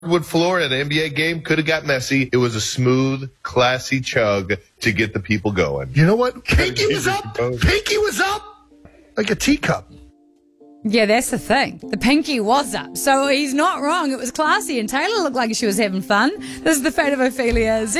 hardwood floor at an NBA game could have got messy. It was a smooth, classy chug to get the people going. You know what? Pinky was up. Pinky was up like a teacup. Yeah, that's the thing. The pinky was up. So he's not wrong. It was classy, and Taylor looked like she was having fun. This is the fate of Ophelia.